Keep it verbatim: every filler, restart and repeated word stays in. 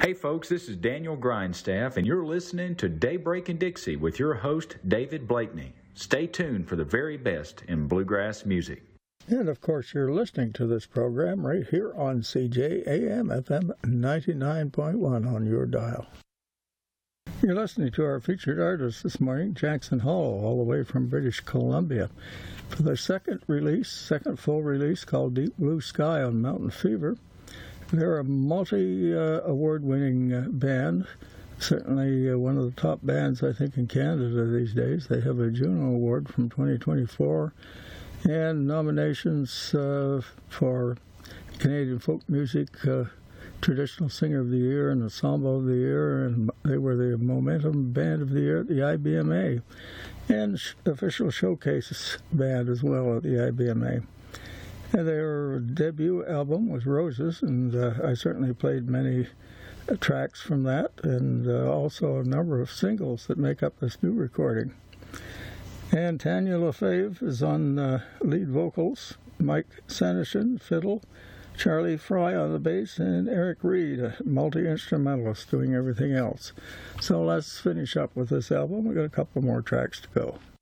Hey folks, this is Daniel Grindstaff, and you're listening to Daybreak in Dixie with your host, David Blakeney. Stay tuned for the very best in bluegrass music. And of course, you're listening to this program right here on C J A M F M ninety-nine point one on your dial. You're listening to our featured artist this morning, Jackson Hall, all the way from British Columbia, for their second release, second full release called Deep Blue Sky on Mountain Fever. They're a multi-award-winning uh, band, certainly uh, one of the top bands, I think, in Canada these days. They have a Juno Award from twenty twenty-four and nominations uh, for Canadian Folk Music uh, Traditional Singer of the Year and Ensemble of the Year, and they were the Momentum Band of the Year at the I B M A, and sh- official showcase band as well at the I B M A. And their debut album was Roses, and uh, I certainly played many uh, tracks from that, and uh, also a number of singles that make up this new recording. And Tanya LaFave is on uh, lead vocals, Mike Senishin, fiddle, Charlie Fry on the bass, and Eric Reed, a multi-instrumentalist, doing everything else. So let's finish up with this album. We've got a couple more tracks to go.